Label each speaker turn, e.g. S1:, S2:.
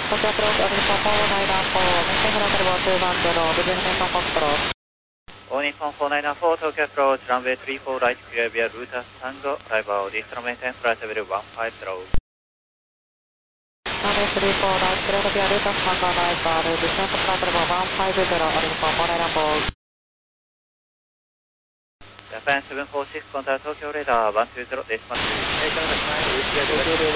S1: Tokyo approach, Nippon 494, maintain flight level 210, begin maintain control.
S2: All Nippon 494, Tokyo approach, runway 34 right, clear via route Tango, arrival, distro maintain flight level 150.
S1: Runway 34 right, clear via route Tango, arrival, distance flight level 150, all Nippon 494.
S2: Japan 746, contact Tokyo radar 120, decimal 2.